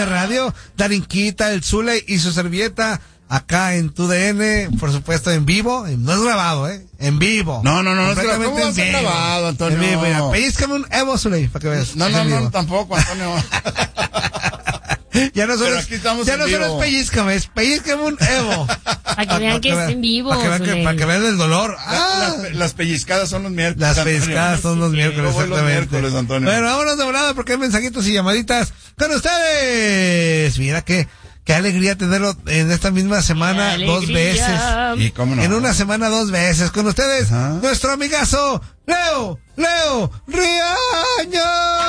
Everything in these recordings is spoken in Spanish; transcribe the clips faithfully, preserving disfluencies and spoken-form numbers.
de radio, Darinquita, el Zule y su servilleta, acá en tu D N, por supuesto en vivo, no es grabado, ¿eh? En vivo. No, no, no, no es grabado. ¿Cómo va a ser grabado, Antonio? En vivo, mira, pellízcame un Evo, Zule, para que veas. No, no, no, tampoco, Antonio. Ya no solo es, ya no solo es pellizcame, es pellizcame un Evo. Para que vean que es en vivo. Para que vean, que, para que vean el dolor. Ah. Las, las pellizcadas son los miércoles. Las pellizcadas son los miércoles, sí, exactamente. Los miércoles, Antonio. Bueno, vámonos de volada porque hay mensajitos y llamaditas con ustedes. Mira qué, qué alegría tenerlo en esta misma semana dos veces. ¿Y cómo no? En una semana dos veces. Con ustedes, ajá, nuestro amigazo, Leo, Leo Riaño.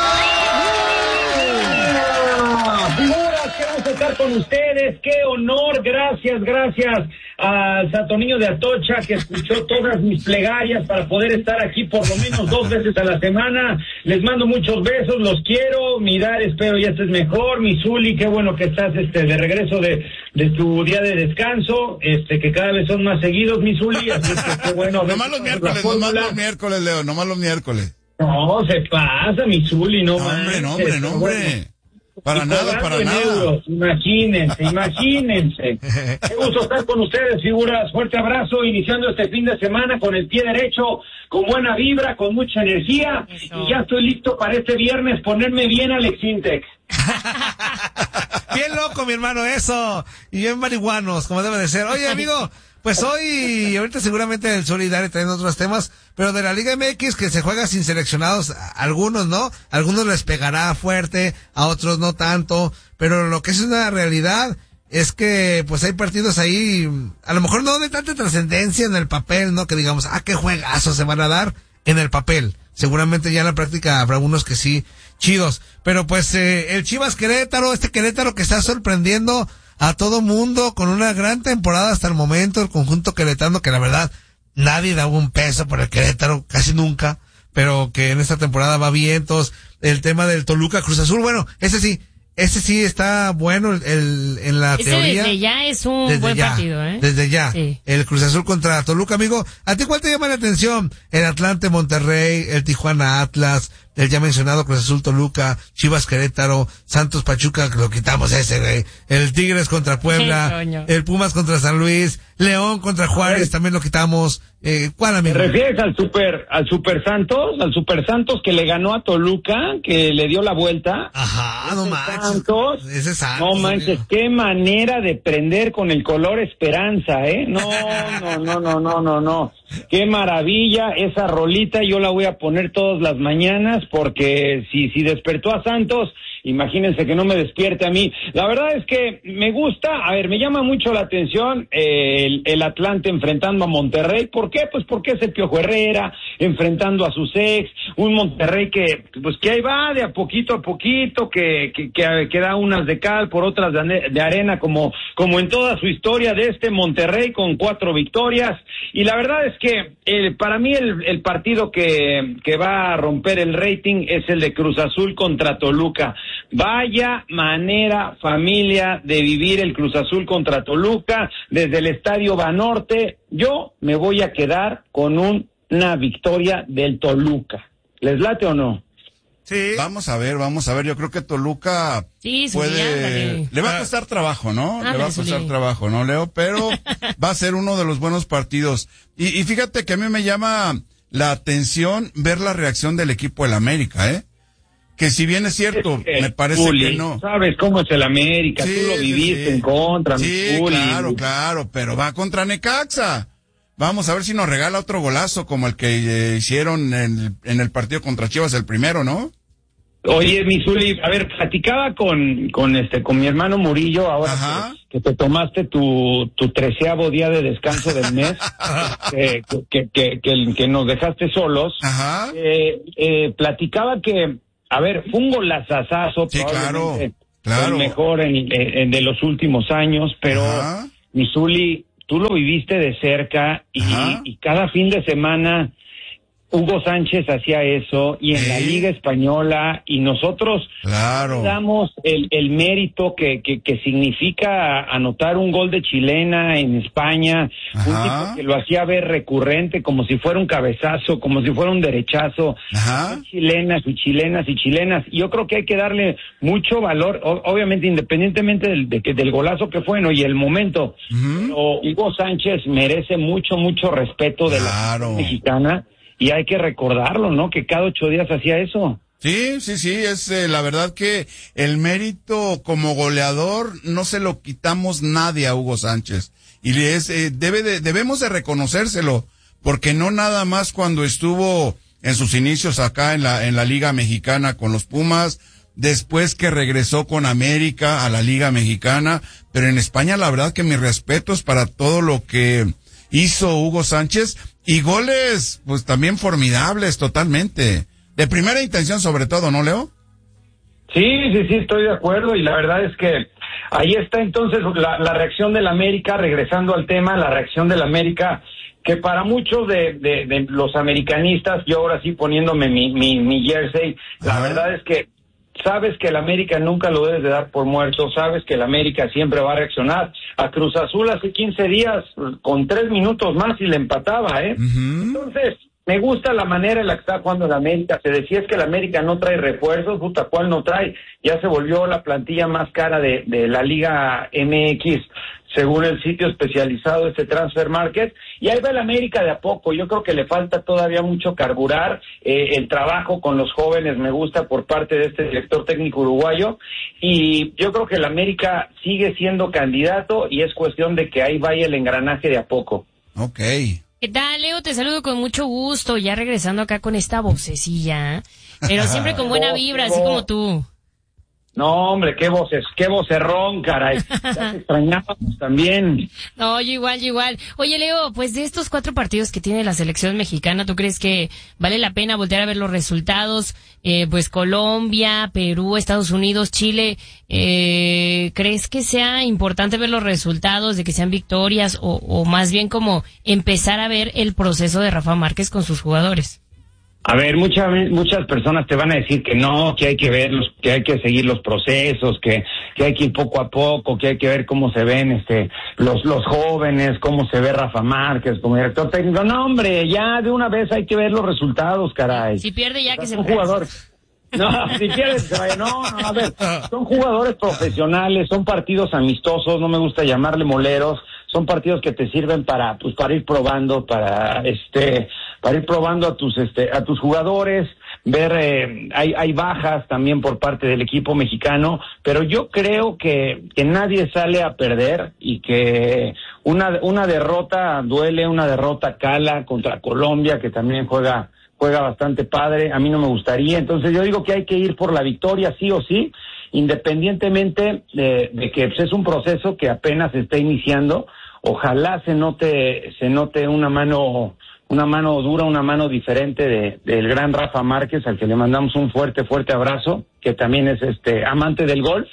Figuras, qué gusto estar con ustedes, qué honor, gracias, gracias al Santo Niño de Atocha que escuchó todas mis plegarias para poder estar aquí por lo menos dos veces a la semana. Les mando muchos besos, los quiero, mirar, espero ya estés mejor, mi Zuli, qué bueno que estás este de regreso de, de tu día de descanso, este que cada vez son más seguidos, mi Zuli, así que qué bueno. Nomás los miércoles, nomás los miércoles, Leo, nomás los miércoles. No, se pasa, mi Zuli, no, no hombre, no, hombre, no, hombre. Para y nada, para en nada. Euros, imagínense, imagínense. Qué gusto estar con ustedes, figuras. Fuerte abrazo, iniciando este fin de semana con el pie derecho, con buena vibra, con mucha energía. Eso. Y ya estoy listo para este viernes ponerme bien Alex Intec. Bien loco, mi hermano, eso. Y bien marihuanos, como debe de ser. Oye, amigo, pues hoy, ahorita seguramente el Solidario traen otros temas, pero de la Liga M X que se juega sin seleccionados, algunos, ¿no? Algunos les pegará fuerte, a otros no tanto, pero lo que es una realidad es que, pues hay partidos ahí, a lo mejor no de tanta trascendencia en el papel, ¿no? Que digamos, ah, qué juegazos se van a dar en el papel. Seguramente ya en la práctica habrá unos que sí, chidos. Pero pues, eh, el Chivas Querétaro, este Querétaro que está sorprendiendo a todo mundo con una gran temporada hasta el momento, el conjunto queretano, que la verdad nadie da un peso por el Querétaro, casi nunca, pero que en esta temporada va vientos. El tema del Toluca Cruz Azul, bueno, ese sí, ese sí está bueno el, el en la ese teoría. Desde ya es un desde buen ya, partido, ¿eh? Desde ya. Sí. El Cruz Azul contra Toluca, amigo. ¿A ti cuál te llama la atención? El Atlante Monterrey, el Tijuana Atlas, el ya mencionado Cruz Azul Toluca, Chivas Querétaro, Santos Pachuca, que lo quitamos ese, güey. El Tigres contra Puebla, el Pumas contra San Luis, León contra Juárez, también lo quitamos. Eh, ¿Cuál, amigo? ¿Te refieres al Super, al Super Santos? Al Super Santos que le ganó a Toluca, que le dio la vuelta. Ajá, no manches. Santos, ese Santos. No manches, qué manera de prender con el color esperanza, ¿eh? No, no, no, no, no, no, no. Qué maravilla esa rolita, yo la voy a poner todas las mañanas porque si, si despertó a Santos, imagínense que no me despierte a mí. La verdad es que me gusta, a ver, me llama mucho la atención eh, el, el Atlante enfrentando a Monterrey. ¿Por qué? Pues porque es el Piojo Herrera enfrentando a sus ex, un Monterrey que pues que ahí va de a poquito a poquito, que que, que, que da unas de cal por otras de, de arena, como como en toda su historia de este Monterrey con cuatro victorias. Y la verdad es que eh, para mí el, el partido que, que va a romper el rating es el de Cruz Azul contra Toluca. Vaya manera, familia, de vivir el Cruz Azul contra Toluca desde el Estadio Banorte. Yo me voy a quedar con un, una victoria del Toluca. ¿Les late o no? Sí. Vamos a ver, vamos a ver. Yo creo que Toluca sí, puede... Le va a costar trabajo, ¿no? Ah, Le va a costar sí. trabajo, ¿no, Leo? Pero va a ser uno de los buenos partidos. Y, y fíjate que a mí me llama la atención ver la reacción del equipo del América, ¿eh? Que si bien es cierto, es que, me parece Uli, que no. ¿Sabes cómo es el América? Sí, Tú lo viviste sí. en contra, Sí, mi Uli. claro, claro, pero va contra Necaxa. Vamos a ver si nos regala otro golazo como el que eh, hicieron en, en el partido contra Chivas, el primero, ¿no? Oye, mi Zuli, a ver, platicaba con, con este, con mi hermano Murillo, ahora que, que te tomaste tu, tu treceavo día de descanso del mes, que, que, que, que, que nos dejaste solos. Ajá. Eh, eh, platicaba que, a ver, fue un golazazazo, sí, claro, claro. el mejor en, en, de los últimos años, pero Ajá. mi Zuli, tú lo viviste de cerca y, y cada fin de semana, Hugo Sánchez hacía eso y en ¿Sí? la Liga Española, y nosotros Claro. damos el, el mérito que, que, que significa anotar un gol de chilena en España, Ajá. un tipo que lo hacía ver recurrente como si fuera un cabezazo, como si fuera un derechazo. Ajá. Chilenas y chilenas y chilenas. Yo creo que hay que darle mucho valor, o, obviamente independientemente del, de que, del golazo que fue, ¿no? Y el momento. Ujú. Pero Hugo Sánchez merece mucho, mucho respeto de Claro. la mexicana. Y hay que recordarlo, ¿no? Que cada ocho días hacía eso. Sí, sí, sí, es eh, la verdad que el mérito como goleador no se lo quitamos nadie a Hugo Sánchez. Y es, eh, debe de, debemos de reconocérselo, porque no nada más cuando estuvo en sus inicios acá en la, en la Liga Mexicana con los Pumas, después que regresó con América a la Liga Mexicana, pero en España la verdad que mis respetos para todo lo que hizo Hugo Sánchez, y goles pues también formidables totalmente, de primera intención sobre todo, ¿no, Leo? Sí, sí, sí, estoy de acuerdo, y la verdad es que ahí está entonces la, la reacción del América, regresando al tema, la reacción del América, que para muchos de, de, de los americanistas, yo ahora sí poniéndome mi, mi, mi jersey, la Ajá. verdad es que sabes que el América nunca lo debes de dar por muerto, sabes que el América siempre va a reaccionar. A Cruz Azul hace quince días, con tres minutos más y le empataba, ¿eh? Uh-huh. Entonces, me gusta la manera en la que está jugando el América. Se decía es que el América no trae refuerzos, puta, ¿cuál no trae? Ya se volvió la plantilla más cara de, de la Liga M X, según el sitio especializado este Transfer Market, y ahí va el América de a poco. Yo creo que le falta todavía mucho carburar, eh, el trabajo con los jóvenes me gusta por parte de este director técnico uruguayo, y yo creo que el América sigue siendo candidato y es cuestión de que ahí vaya el engranaje de a poco. Ok. ¿Qué tal, Leo? Te saludo con mucho gusto, ya regresando acá con esta vocecilla, pero siempre con buena vibra, así como tú. No, hombre, qué voces, qué vocerrón, caray. Ya te extrañábamos también. No, yo igual, yo igual. Oye, Leo, pues de estos cuatro partidos que tiene la selección mexicana, ¿tú crees que vale la pena voltear a ver los resultados? Eh, pues Colombia, Perú, Estados Unidos, Chile, eh, ¿crees que sea importante ver los resultados, de que sean victorias, o, o más bien como empezar a ver el proceso de Rafa Márquez con sus jugadores? A ver, muchas muchas personas te van a decir que no, que hay que ver los, que hay que seguir los procesos, que que hay que ir poco a poco, que hay que ver cómo se ven este los los jóvenes, cómo se ve Rafa Márquez como director técnico. No, hombre, ya de una vez hay que ver los resultados, caray. Si pierde ya O sea, que se son jugadores. No, si pierdes se vaya. No, no, a ver, son jugadores profesionales, son partidos amistosos, no me gusta llamarle moleros, son partidos que te sirven para, pues, para ir probando, para, este, para ir probando a tus, este, a tus jugadores, ver, eh, hay, hay bajas también por parte del equipo mexicano, pero yo creo que, que nadie sale a perder y que una, una derrota duele, una derrota cala contra Colombia, que también juega, juega bastante padre, a mí no me gustaría, entonces yo digo que hay que ir por la victoria sí o sí, independientemente de, de que pues, es un proceso que apenas se está iniciando. Ojalá se note se note una mano una mano dura, una mano diferente de del gran Rafa Márquez, al que le mandamos un fuerte fuerte abrazo, que también es este amante del golf,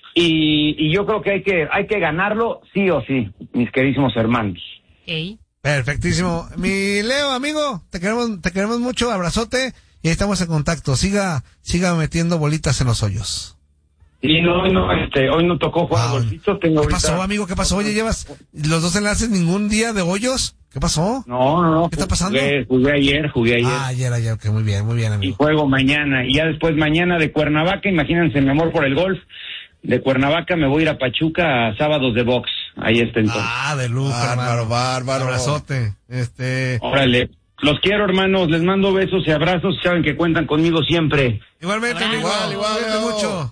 y, y yo creo que hay que hay que ganarlo sí o sí, mis queridísimos hermanos. Okay. Perfectísimo. Mi Leo, amigo, te queremos, te queremos mucho, abrazote, y ahí estamos en contacto. Siga, siga metiendo bolitas en los hoyos. Y no, hoy no, este, hoy no tocó jugar Ah, golfito, tengo ¿Qué ahorita... pasó, amigo? ¿Qué pasó? Oye, ¿llevas los dos enlaces ningún día de hoyos? ¿Qué pasó? No, no, no. ¿Qué está pasando? Jugué, jugué ayer, jugué ayer. Ah, ayer, ayer, que muy bien, muy bien, Y amigo. juego mañana, y ya después mañana de Cuernavaca, imagínense mi amor por el golf, de Cuernavaca me voy a ir a Pachuca a sábados de box, ahí está entonces. Ah, de lujo, Bárbaro, hermano. bárbaro. Abrazote. Este, Órale, los quiero hermanos, les mando besos y abrazos, saben que cuentan conmigo siempre. igualmente, Igual, amigo. igual, Cuídate Leo. mucho.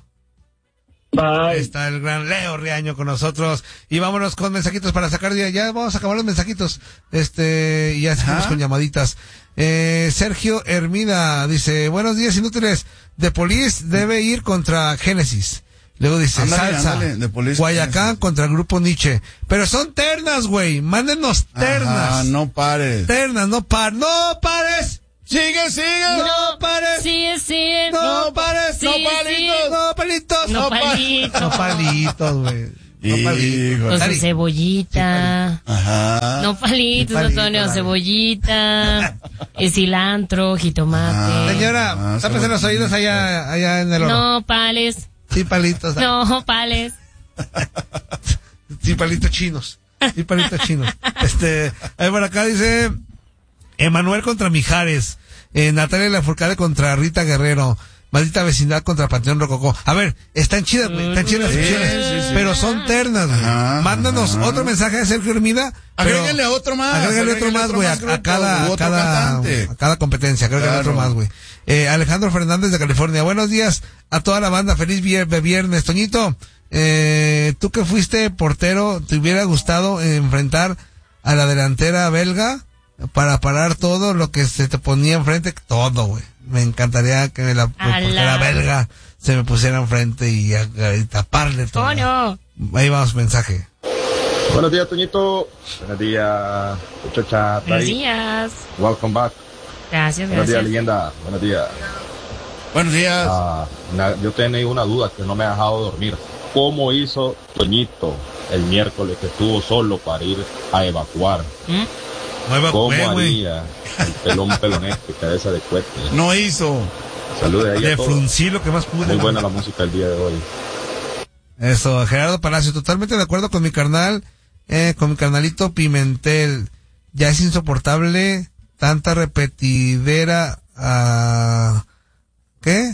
Bye. Está el gran Leo Riaño con nosotros. Y vámonos con mensajitos para sacar ya. Ya vamos a acabar los mensajitos. Este, y ya seguimos Ajá. con llamaditas. Eh, Sergio Hermida dice, buenos días inútiles. The Police debe ir contra Génesis. Luego dice, Ándale, Salsa, ándale, The Police, Guayacán Génesis. contra el Grupo Nietzsche. Pero son ternas, güey. Mándenos ternas. Ajá, no pares. Ternas, no par, no pares. Sigue, sigue. No pares. Sí, sí, No pares. Sí, No sí. palitos. No palitos. No pa- palitos. No palitos, güey. No palitos. Con su cebollita. Sí, Ajá. No palitos, no palito, Antonio, dale. cebollita, el cilantro, jitomate. Ah, Señora, ah, tápese los oídos allá, allá en el oro. No, pales. Sí, palitos. No, pales. Sí, palitos chinos. Sí, palitos chinos. Este, ahí por acá dice Emanuel contra Mijares, eh, Natalia Lafourcade contra Rita Guerrero, Maldita Vecindad contra Panteón Rococó. A ver, están chidas, güey, están chidas las Sí, opciones, sí, sí. pero son ternas, güey. Ajá, Mándanos ajá. otro mensaje de Sergio Hermida. pero- Agréguenle a otro más. Agrégale otro más, güey, a, grupo, a cada, u a otro cada, cantante. a cada competencia, agrégale Claro. otro más, güey. Eh, Alejandro Fernández de California, buenos días a toda la banda, feliz vier- de viernes. Toñito, eh, tú que fuiste portero, ¿te hubiera gustado eh, enfrentar a la delantera belga para parar todo lo que se te ponía enfrente? Todo, güey. Me encantaría que la Ala. portera belga se me pusiera enfrente y, a- y taparle todo. Coño. Ahí vamos, mensaje. Buenos días, Toñito. Buenos días, muchacha. Buenos días. Welcome back. Gracias, Buenos días, gracias. leyenda. Buenos días. Buenos días. Ah, na- yo tenía una duda que no me ha dejado dormir. ¿Cómo hizo Toñito el miércoles que estuvo solo para ir a evacuar? ¿Mm? No iba a ¿Cómo comer, güey. haría el pelón pelonete, cabeza de cohete? No hizo. Saludos ahí Le a todos. fruncí lo que más pude. Muy güey. buena la música el día de hoy. Eso, Gerardo Palacio, totalmente de acuerdo con mi carnal, eh, con mi carnalito Pimentel. Ya es insoportable tanta repetidera a... ¿Qué?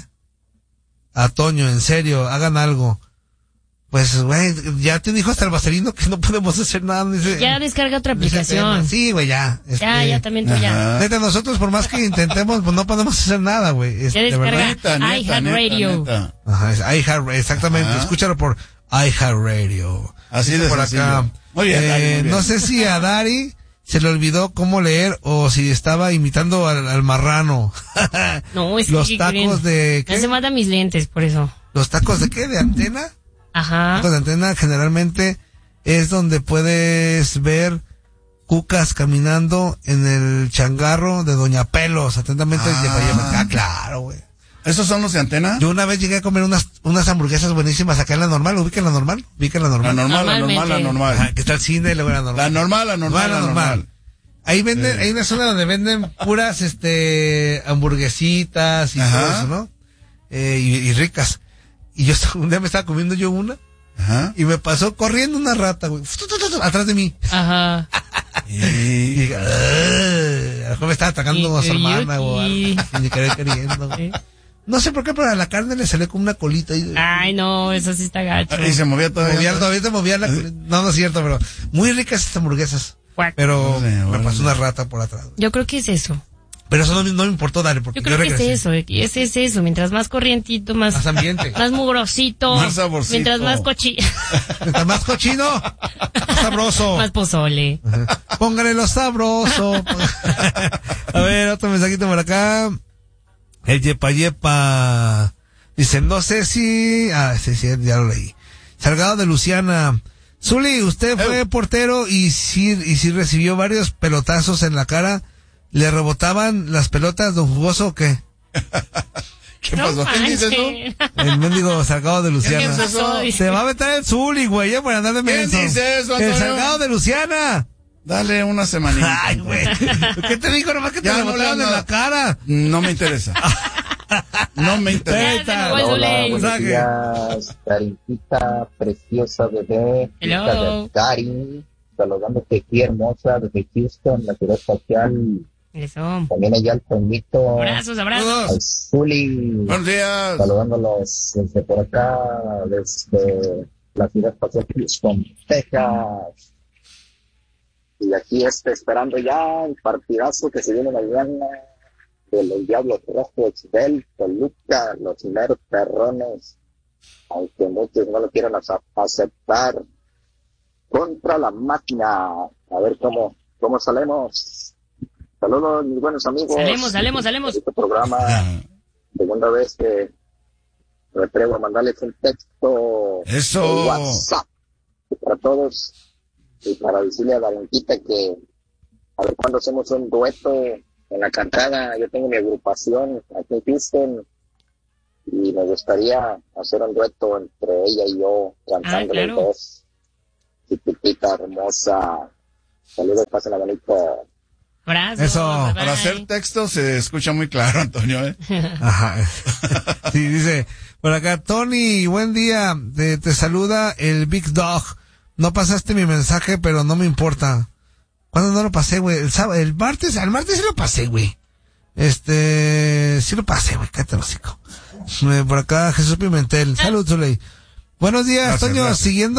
A Toño, en serio, hagan algo. Pues, güey, ya te dijo hasta el vaselino que no podemos hacer nada. Dice, Ya descarga otra dice tema. aplicación. Sí, güey, ya. Ya, este, ya también tú ya. Ajá. Neta, nosotros por más que intentemos, pues no podemos hacer nada, güey. Es- Ya de descarga. verdad. Neta, neta, iHeartRadio. neta, neta. Ajá, es iHeart, exactamente. Ajá. Escúchalo por iHeartRadio. Así Dice de por sencillo. acá. Muy bien, eh, Dari, muy bien. No sé si a Dari se le olvidó cómo leer o si estaba imitando al, al marrano. No, es Los que... tacos de... No ¿qué? se mata mis lentes, por eso. ¿Los tacos de qué? ¿De antena? Ajá. Tacos de antena generalmente es donde puedes ver cucas caminando en el changarro de Doña Pelos. Atentamente, Ah. Yepa Yepa. Ah, claro, güey. ¿Esos son los de antena? Yo una vez llegué a comer unas unas hamburguesas buenísimas acá en la normal. ¿Ubican la normal? ¿Ubican la La normal? normal, la normal, la Normalmente. normal. Ajá, que está el cine y luego la normal. La normal, la normal, No, la normal. Ahí venden, Sí. hay una zona donde venden puras, este, hamburguesitas y Ajá. todo eso, ¿no? Eh, y, y ricas. Y yo estaba- un día me estaba comiendo yo una Ajá. y me pasó corriendo una rata, güey, atrás de mí. Ajá. Y Y... dije, "Ugh", a lo mejor me estaba atacando a su Y- hermana o algo, y- sin querer queriendo. Sí. No sé por qué, pero a la carne le salió como una colita y, Ay, no, eso sí está gacho. y se movía todavía. movía, todavía te movía la colita. No, no es cierto, pero muy ricas estas hamburguesas. Guac. Pero Órale, me órale. pasó una rata por atrás. Yo creo que es eso. Pero eso no, me- no me importó, dale, porque Yo yo, creo que es regresé. eso. eh, Ese es eso. Mientras más corrientito, más, Más ambiente. más mugrosito. Más saborcito. Mientras más cochi... Mientras más cochino, más sabroso. más pozole. Póngale lo sabroso. A ver, otro mensajito por acá. El Yepa Yepa. Dice, no sé si... Ah, sí, sí, ya lo leí. Salgado de Luciana. Zuli, usted fue portero y sí, y sí recibió varios pelotazos en la cara. ¿Le rebotaban las pelotas, don Jugoso, o qué? ¿Qué No pasó? ¿Quién dice eso? manches. El mendigo Salgado de Luciana. ¿Quién es eso? Dice. Se va a meter el Zuli, güey, ya por andar de ¿Quién menso. dice eso, El Antonio? Salgado de Luciana. Dale una semanita. Ay, güey. ¿Qué te dijo? Nomás que te Ya no rebotaron le en ando- la cara. No me interesa. No me interesa. Ya se enojó el Hola, Zuli. buenos Buenos días, Carincita, preciosa bebé, Hello. hija de Cari, saludándote aquí hermosa desde Houston, la ciudad espacial, Eso. también allá al Toñito, Abrazos, abrazos. Todos. al Zuli, Buenos días. saludándolos desde por acá, desde la ciudad espacial Houston, Texas. Y aquí este, esperando ya el partidazo que se viene mañana de los Diablos Rojos del Toluca, los meros perrones, aunque muchos no lo quieran ace- aceptar, contra la máquina. A ver cómo, cómo salemos. Saludos, mis buenos amigos. Salemos, salemos, salemos. Este programa, segunda vez que me atrevo a mandarles un texto Eso. por WhatsApp para todos y para decirle a Valentina que a ver cuándo hacemos un dueto en la cantada. Yo tengo mi agrupación aquí en Houston y me gustaría hacer un dueto entre ella y yo cantando Ah, claro. los dos. chiquitita, hermosa. Saludos, pásenla bonito. Abrazo, Eso. bye, Para bye. hacer texto se escucha muy claro, Antonio, ¿eh? Ajá. Sí, dice, por acá, Tony, buen día, te, te saluda el Big Dog. No pasaste mi mensaje, pero no me importa. ¿Cuándo no lo pasé, güey? El sábado, el martes, al martes sí lo pasé, güey. Este, sí lo pasé, güey, cállate el hocico. Eh, Por acá, Jesús Pimentel. Salud, Zuley. Buenos días, Gracias, Toño, gracias. siguiendo